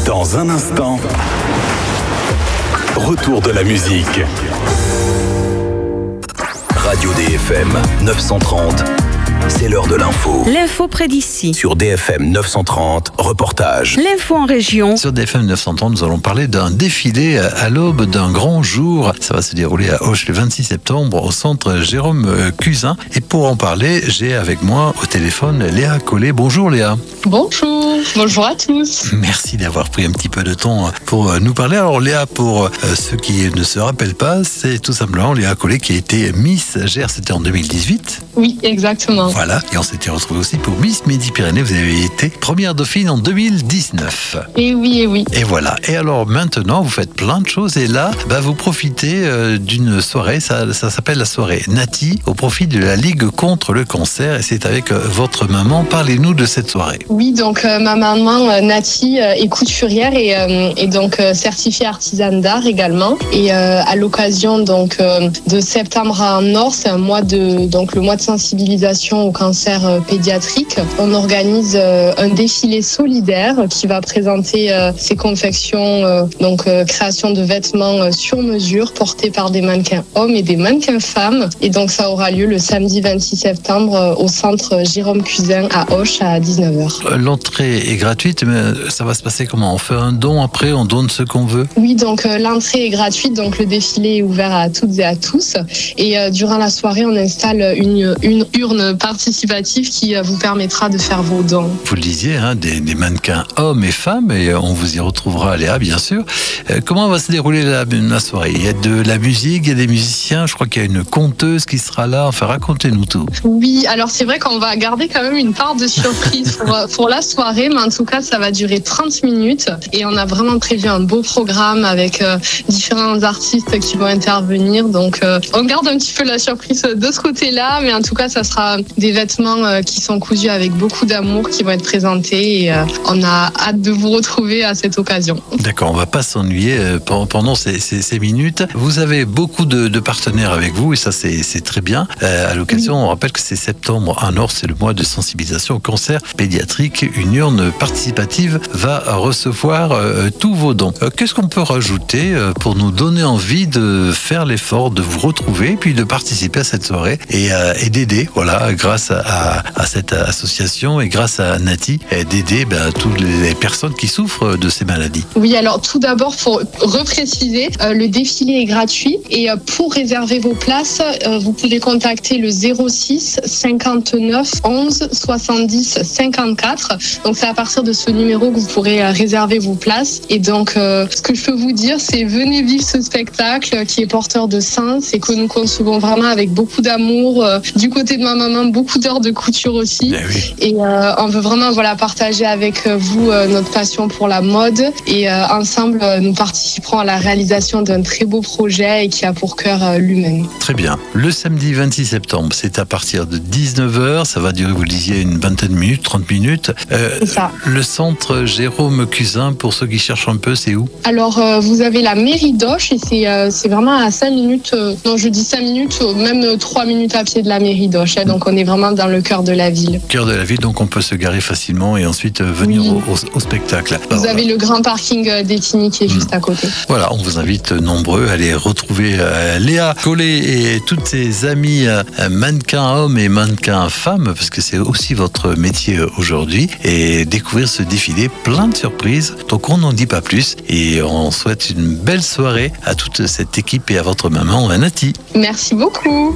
Dans un instant, retour de la musique. Radio DFM 930, c'est l'heure de l'info. L'info près d'ici. Sur DFM 930, reportage. L'info en région. Sur DFM 930, nous allons parler d'un défilé à l'aube d'un grand jour. Ça va se dérouler à Auch le 26 septembre au centre Jérôme Cusin. Et pour en parler, j'ai avec moi au téléphone Léa Collet. Bonjour Léa. Bonjour à tous. Merci d'avoir pris un petit peu de temps pour nous parler. Alors Léa, pour ceux qui ne se rappellent pas, c'est tout simplement Léa Collet qui a été Miss GR, c'était en 2018. Oui, exactement. Voilà, et on s'était retrouvés aussi pour Miss Midi-Pyrénées. Vous avez été première dauphine en 2019. Et oui. Et voilà. Et alors maintenant, vous faites plein de choses et là, vous profitez d'une soirée. Ça s'appelle la soirée Nati au profit de la Ligue contre le cancer. Et c'est avec votre maman. Parlez-nous de cette soirée. Oui, donc ma maman Nati est couturière et donc certifiée artisane d'art également. Et à l'occasion donc de septembre à Nord, c'est le mois de sensibilisation au cancer pédiatrique. On organise un défilé solidaire qui va présenter ses confections, création de vêtements sur mesure portés par des mannequins hommes et des mannequins femmes. Et donc ça aura lieu le samedi 26 septembre au centre Jérôme Cusin à Auch à 19h. L'entrée est gratuite, mais ça va se passer comment? On fait un don après, on donne ce qu'on veut? Oui, donc l'entrée est gratuite, donc le défilé est ouvert à toutes et à tous. Et durant la soirée, on installe une urne participative qui vous permettra de faire vos dons. Vous le disiez, des mannequins hommes et femmes, et on vous y retrouvera, Léa, bien sûr. Comment va se dérouler la soirée? Il y a de la musique, il y a des musiciens, je crois qu'il y a une conteuse qui sera là. Enfin, racontez-nous tout. Oui, alors c'est vrai qu'on va garder quand même une part de surprise pour la soirée, mais en tout cas, ça va durer 30 minutes et on a vraiment prévu un beau programme avec différents artistes qui vont intervenir. Donc, on garde un petit peu la surprise de ce côté-là, mais en tout cas, ça sera des vêtements qui sont cousus avec beaucoup d'amour qui vont être présentés et on a hâte de vous retrouver à cette occasion. D'accord, on va pas s'ennuyer pendant ces minutes. Vous avez beaucoup de partenaires avec vous et ça c'est très bien. À l'occasion, on rappelle que c'est septembre à Nord, c'est le mois de sensibilisation au cancer pédiatrique. Une urne participative va recevoir tous vos dons. Qu'est-ce qu'on peut rajouter pour nous donner envie de faire l'effort de vous retrouver puis de participer à cette soirée et d'aider, voilà, grâce à cette association et grâce à Nati, d'aider toutes les personnes qui souffrent de ces maladies. Oui, alors tout d'abord, faut repréciser, le défilé est gratuit et pour réserver vos places, vous pouvez contacter le 06 59 11 70 54. Donc c'est à partir de ce numéro que vous pourrez réserver vos places. Et donc ce que je peux vous dire, c'est venez vivre ce spectacle qui est porteur de sens et que nous concevons vraiment avec beaucoup d'amour. Du côté de ma maman, beaucoup d'heures de couture aussi. Oui. Et on veut vraiment partager avec vous notre passion pour la mode et ensemble nous participerons à la réalisation d'un très beau projet et qui a pour cœur l'humain. Très bien. Le samedi 26 septembre, c'est à partir de 19h. Ça va durer, vous le disiez, une vingtaine de minutes, 30 minutes. C'est ça. Le centre Jérôme Cusin, pour ceux qui cherchent un peu, c'est où? Alors, vous avez la mairie d'Auch et c'est vraiment à 5 minutes, je dis 5 minutes, même 3 minutes à pied de la mairie d'Auch. Donc, on est vraiment dans le cœur de la ville. Cœur de la ville, donc on peut se garer facilement et ensuite venir au spectacle. Vous avez le grand parking d'Etigny qui est juste à côté. Voilà, on vous invite nombreux à aller retrouver Léa Collet et toutes ses amies mannequins hommes et mannequins femmes, parce que c'est aussi votre métier aujourd'hui, et découvrir ce défilé plein de surprises. Donc on n'en dit pas plus et on souhaite une belle soirée à toute cette équipe et à votre maman Nati. Merci beaucoup.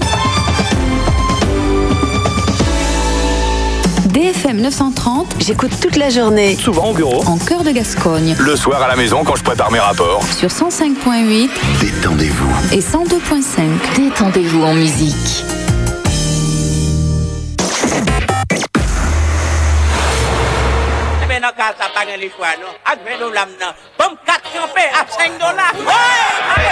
DFM 930, j'écoute toute la journée. Souvent au bureau. En cœur de Gascogne. Le soir à la maison quand je prépare mes rapports. Sur 105.8. Détendez-vous. Et 102.5. Détendez-vous en musique. Casa pagan likuano. At menulam na. Bom kat nyo pe at $5. Hoy!